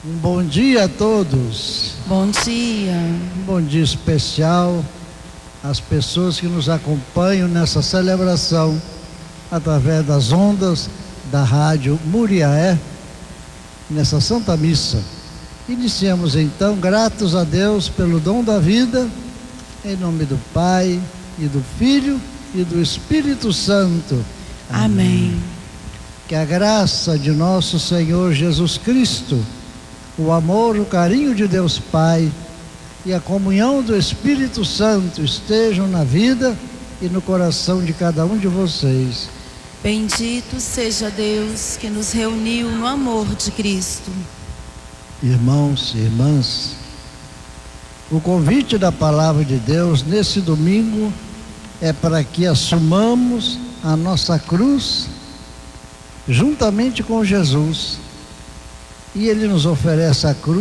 Um bom dia a todos. Bom dia. Um bom dia especial às pessoas que nos acompanham nessa celebração através das ondas da rádio Muriaé, nessa Santa Missa. Iniciamos então, gratos a Deus pelo dom da vida, em nome do Pai e do Filho e do Espírito Santo. Amém. Que a graça de nosso Senhor Jesus Cristo, o amor, o carinho de Deus Pai e a comunhão do Espírito Santo estejam na vida e no coração de cada um de vocês. Bendito seja Deus que nos reuniu no amor de Cristo. Irmãos e irmãs, o convite da palavra de Deus nesse domingo é para que assumamos a nossa cruz juntamente com Jesus. E Ele nos oferece a cruz